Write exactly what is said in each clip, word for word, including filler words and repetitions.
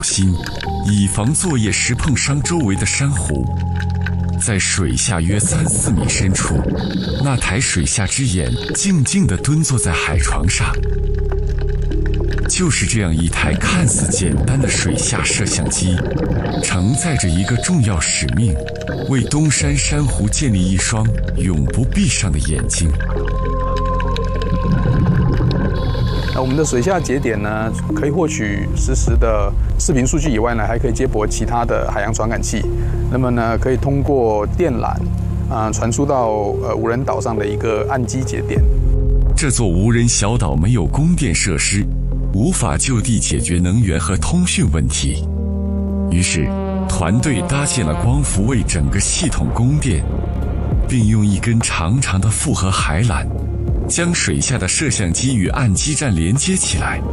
心，以防作业时碰伤周围的珊瑚。在水下约三四米深处，那台水下之眼静静地蹲坐在海床上。就是这样一台看似简单的水下摄像机，承载着一个重要使命，为东山珊瑚建立一双永不闭上的眼睛。 我们的水下节点呢，可以获取实时的视频数据以外呢，还可以接驳其他的海洋传感器。那么呢，可以通过电缆啊、呃、传输到呃无人岛上的一个岸基节点。 这座无人小岛没有供电设施，无法就地解决能源和通讯问题。于是，团队搭建了光伏为整个系统供电，并用一根长长的复合海缆将水下的摄像机与岸基站连接起来。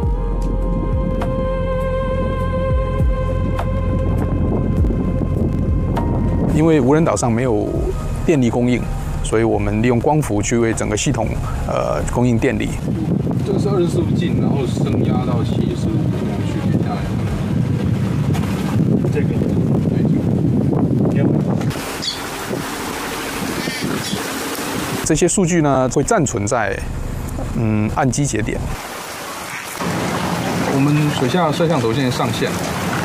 因为无人岛上没有电力供应，所以我们利用光伏去为整个系统呃供应电力。 这个是二十四伏进，然后升压到七十五度去连下来。这个对，这个。 这些数据呢会暂存在嗯岸基节点。 我们水下摄像头现在上线了。